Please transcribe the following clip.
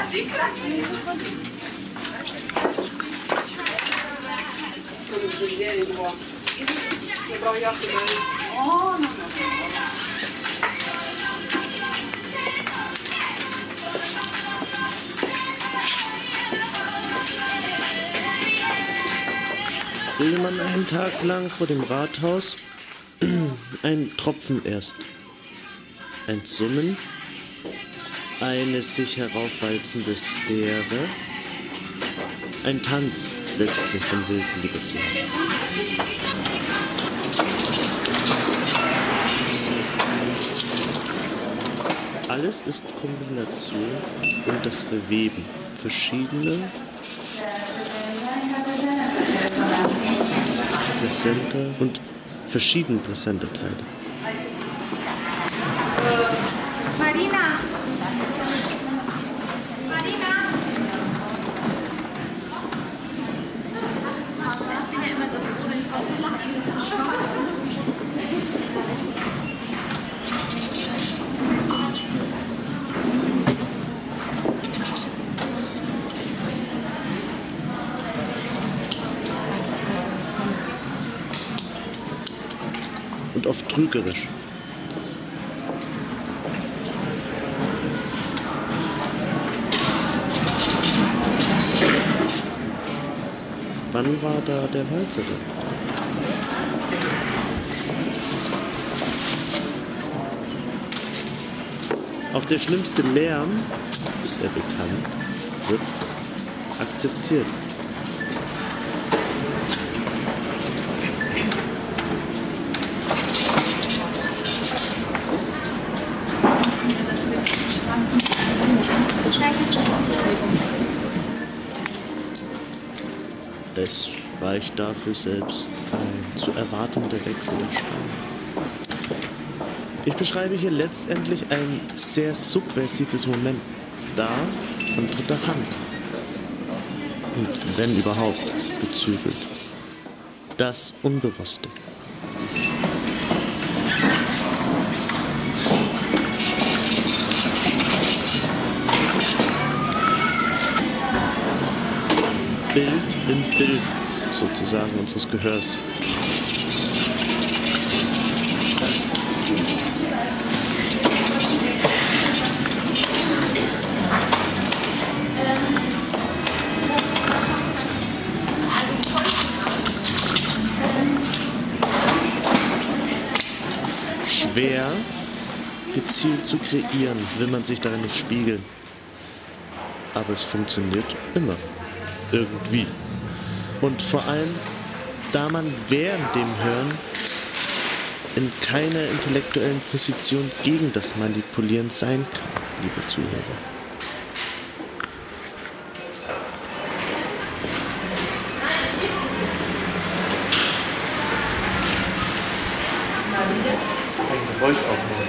Sesemann einen Tag lang vor dem Rathaus. Ein Tropfen erst. Ein Summen. Eine sich heraufwalzende Sphäre. Ein Tanz letztlich von Wildliebe zu hören. Alles ist Kombination und das Verweben verschiedener präsenter und verschieden präsenter Teile. Marina! Marina! Ich bin ja immer so froh, wenn ich und oft trügerisch. Wann war da der Walzer? Auch der schlimmste Lärm, ist er bekannt, wird akzeptiert. Es reicht dafür selbst ein zu erwartender Wechsel der Spannung. Ich beschreibe hier letztendlich ein sehr subversives Moment, da von dritter Hand. Und wenn überhaupt, bezügelt. Das Unbewusste. Bild im Bild, sozusagen, unseres Gehörs. Schwer, gezielt zu kreieren, will man sich darin nicht spiegeln. Aber es funktioniert immer. Irgendwie. Und vor allem, da man während dem Hören in keiner intellektuellen Position gegen das Manipulieren sein kann, liebe Zuhörer. Ein Geräusch aufnehmen.